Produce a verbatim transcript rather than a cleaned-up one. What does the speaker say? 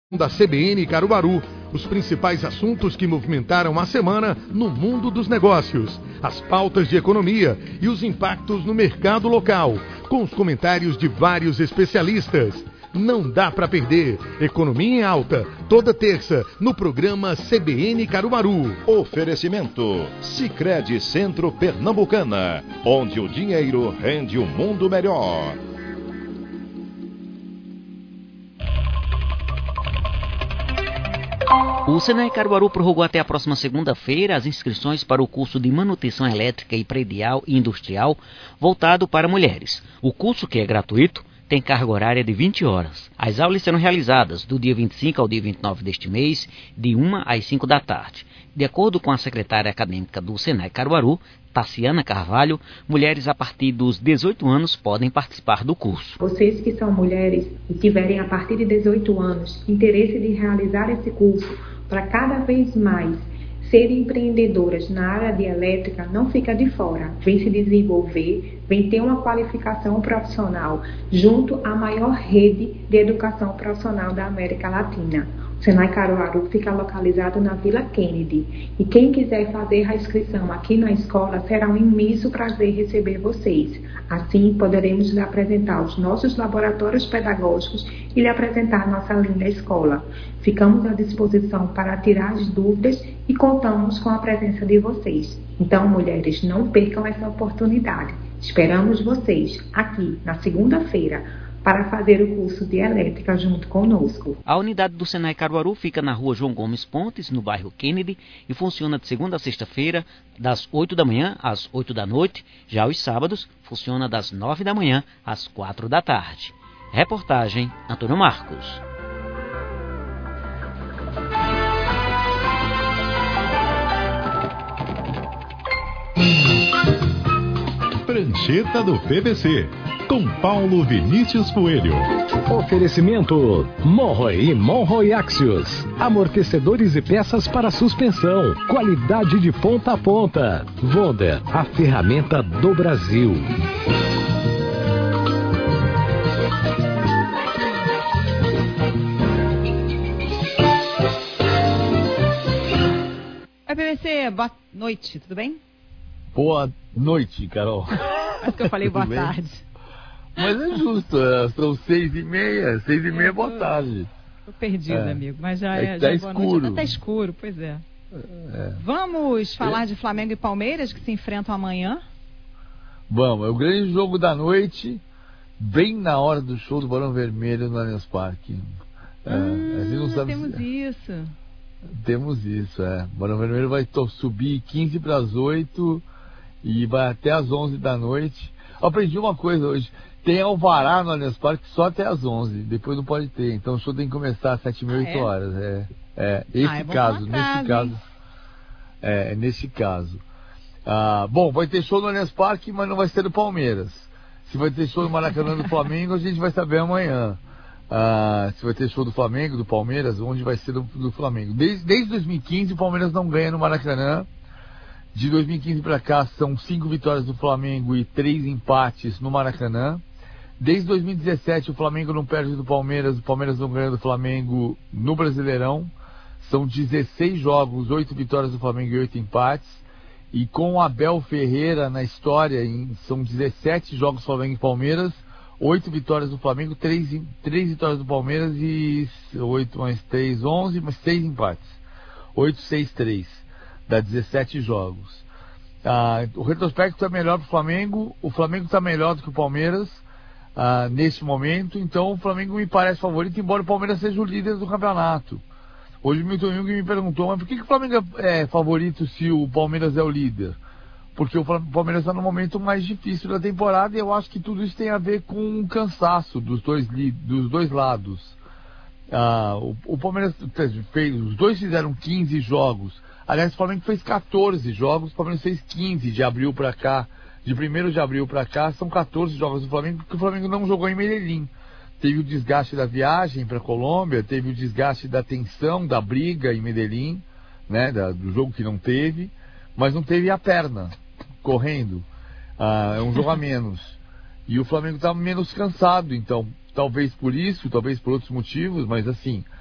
Da C B N Caruaru, os principais assuntos que movimentaram a semana no mundo dos negócios, as pautas de economia e os impactos no mercado local, com os comentários de vários especialistas. Não dá para perder. Economia em Alta, toda terça, no programa C B N Caruaru. Oferecimento Sicredi Centro Pernambucana, onde o dinheiro rende um mundo melhor. O Senai Caruaru prorrogou até a próxima segunda-feira as inscrições para o curso de Manutenção Elétrica e Predial e Industrial voltado para mulheres. O curso, que é gratuito, tem carga horária de vinte horas. As aulas serão realizadas do dia vinte e cinco ao dia vinte e nove deste mês, de uma às cinco da tarde. De acordo com a secretária acadêmica do Senai Caruaru, Tassiana Carvalho, mulheres a partir dos dezoito anos podem participar do curso. Vocês que são mulheres e tiverem a partir de dezoito anos interesse de realizar esse curso para cada vez mais serem empreendedoras na área de elétrica, não fica de fora. Vem se desenvolver, vem ter uma qualificação profissional junto à maior rede de educação profissional da América Latina. O Senai Caruaru fica localizado na Vila Kennedy. E quem quiser fazer a inscrição aqui na escola, será um imenso prazer receber vocês. Assim, poderemos lhe apresentar os nossos laboratórios pedagógicos e lhe apresentar nossa linda escola. Ficamos à disposição para tirar as dúvidas e contamos com a presença de vocês. Então, mulheres, não percam essa oportunidade. Esperamos vocês aqui na segunda-feira para fazer o curso de elétrica junto conosco. A unidade do Senai Caruaru fica na rua João Gomes Pontes, no bairro Kennedy, e funciona de segunda a sexta-feira, das oito da manhã às oito da noite. Já os sábados, funciona das nove da manhã às quatro da tarde. Reportagem Antônio Marcos. Prancheta do P V C, com Paulo Vinícius Coelho. Oferecimento Monroe e Monroe Axios. Amortecedores e peças para suspensão. Qualidade de ponta a ponta. Wonder, a ferramenta do Brasil. Oi, P V C, boa noite, tudo bem? Boa noite, Carol. Acho que eu falei boa bem? tarde. Mas é justo, é, são seis e meia, seis e meia, boa tarde. Tô perdida, é. amigo, mas já é, é já tá é boa escuro. noite. Tá escuro, pois é. é. Vamos falar é. de Flamengo e Palmeiras, que se enfrentam amanhã? Vamos, é o grande jogo da noite, bem na hora do show do Barão Vermelho no Allianz Parque. É, hum, a gente não sabe temos se... isso. Temos isso, é. O Barão Vermelho vai subir quinze para as oito e vai até às onze da noite. Eu aprendi uma coisa hoje. Tem alvará no Allianz Parque só até às onze. Depois não pode ter. Então o show tem que começar às sete e meia, ah, oito é? horas. É, é esse ah, é caso. Nesse atrás, caso. É, nesse caso. Ah, bom, vai ter show no Allianz Parque, mas não vai ser do Palmeiras. Se vai ter show no Maracanã do Flamengo, a gente vai saber amanhã. Ah, se vai ter show do Flamengo, do Palmeiras, onde vai ser do, do Flamengo. Desde, desde dois mil e quinze o Palmeiras não ganha no Maracanã. De dois mil e quinze para cá são cinco vitórias do Flamengo e três empates no Maracanã. Desde dois mil e dezessete o Flamengo não perde do Palmeiras, o Palmeiras não ganha do Flamengo no Brasileirão. São dezesseis jogos, oito vitórias do Flamengo e oito empates. E com o Abel Ferreira na história, em, são dezessete jogos Flamengo e Palmeiras, oito vitórias do Flamengo, três, três vitórias do Palmeiras e oito mais três, onze, mas seis empates. oito, seis, três. Dá dezessete jogos. Ah, o retrospecto é melhor para o Flamengo. O Flamengo está melhor do que o Palmeiras ah, neste momento. Então o Flamengo me parece favorito, embora o Palmeiras seja o líder do campeonato. Hoje o Milton Jung me perguntou, mas por que, que o Flamengo é favorito se o Palmeiras é o líder? Porque o Palmeiras está no momento mais difícil da temporada e eu acho que tudo isso tem a ver com o cansaço dos dois, dos dois lados. Ah, o, o Palmeiras fez, os dois fizeram quinze jogos. Aliás, o Flamengo fez quatorze jogos, o Palmeiras fez quinze de abril para cá. De primeiro de abril para cá, são quatorze jogos do Flamengo, porque o Flamengo não jogou em Medellín. Teve o desgaste da viagem para a Colômbia, teve o desgaste da tensão, da briga em Medellín, né, da, do jogo que não teve, mas não teve a perna correndo. Ah, é um jogo a menos. E o Flamengo está menos cansado, então, talvez por isso, talvez por outros motivos, mas assim...